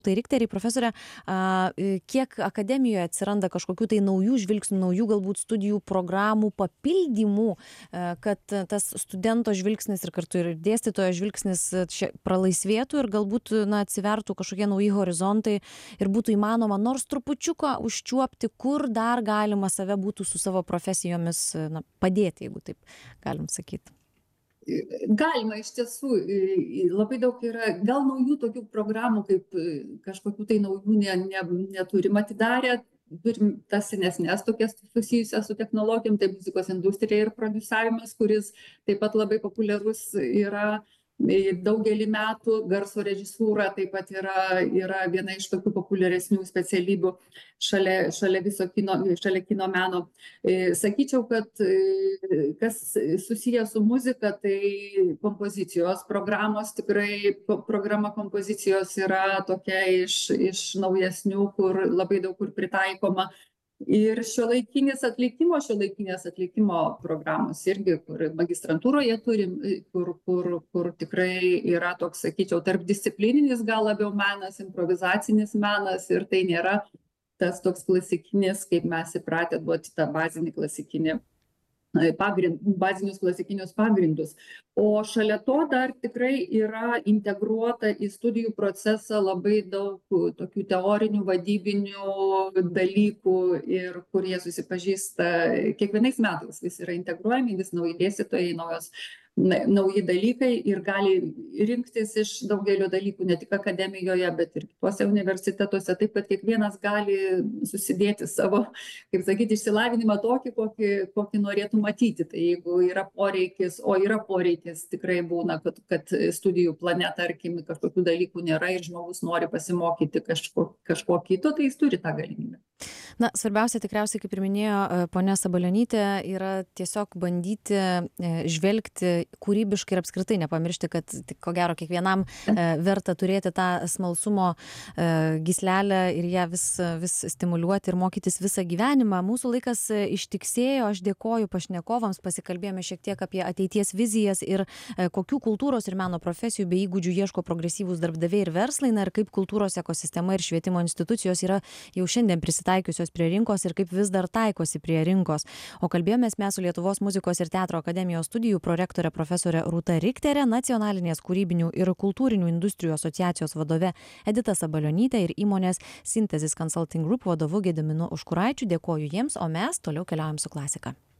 Tai Richteriai, profesorė, kiek akademijoje atsiranda kažkokių tai naujų žvilgsnių, naujų galbūt studijų programų papildymų, kad tas studento žvilgsnis ir kartu ir dėstytojo žvilgsnis čia pralaisvėtų ir galbūt atsivertų kažkokie nauji horizontai ir būtų įmanoma nors trupučiuką užčiuopti, kur dar galima save būtų su savo profesijomis padėti, jeigu taip galim sakyti. Galima iš tiesų, labai daug yra, gal naujų tokių programų, kaip kažkokių tai naujų neturim atidarę, turim tas senesnes tokias susijusias su technologijom, tai muzikos industrija ir prodiusavimas, kuris taip pat labai populiarus yra daugelį metų, garso režisūra taip pat yra viena iš tokių populiaresnių specialybių šalia viso kino, šalia kino meno. Sakyčiau, kad kas susiję su muzika, tai kompozicijos programos, tikrai programa kompozicijos yra tokia iš naujesnių, kur labai daug kur pritaikoma. Ir šiuolaikinės atlikimo programos irgi, kur magistrantūroje turim, kur tikrai yra toks, sakyčiau, tarpdisciplininis gal labiau menas, improvizacinis menas, ir tai nėra tas toks klasikinis, kaip mes įpratę duoti tą bazinį klasikinį bazinius klasikinius pagrindus. O šalia to dar tikrai yra integruota į studijų procesą labai daug tokių teorinių, vadybinių dalykų, ir kur jie susipažįsta kiekvienais metais. Vis yra integruojami, vis nauji dėstytojai, nauji dalykai, ir gali rinktis iš daugelio dalykų ne tik akademijoje, bet ir kituose universitetuose, taip kad kiekvienas gali susidėti savo, kaip sakyti, išsilavinimą tokį, kokį norėtų matyti. Tai jeigu yra poreikis, o yra poreikis, tikrai būna, kad studijų plane, tarkim, kažkokių dalykų nėra ir žmogus nori pasimokyti kažko kito, tai jis turi tą galimybę. Svarbiausia tikriausiai, kaip ir minėjo ponia Sabalionytė, yra tiesiog bandyti žvelgti kūrybiškai ir apskritai nepamiršti, kad ko gero kiekvienam verta turėti tą smalsumo gyslelę ir ją vis stimuliuoti ir mokytis visą gyvenimą. Mūsų laikas ištiksėjo, aš dėkoju pašnekovams, pasikalbėjome šiek tiek apie ateities vizijas ir kokių kultūros ir meno profesijų bei įgūdžių ieško progresyvūs darbdaviai ir verslai, ir kaip kultūros ekosistema ir švietimo institucijos yra jau šiandien prisitaikiusios prie rinkos ir kaip vis dar taikosi prie rinkos. O kalbėjomės mes su Lietuvos muzikos ir teatro akademijos studijų prorektorė profesorė Rūta Richterė, nacionalinės kūrybinių ir kultūrinių industrijų asociacijos vadove Edita Sabalionytė ir įmonės Synthesis Consulting Group vadovu Gediminu Užkuraičiu. Dėkoju jiems, o mes toliau keliaujam su klasika.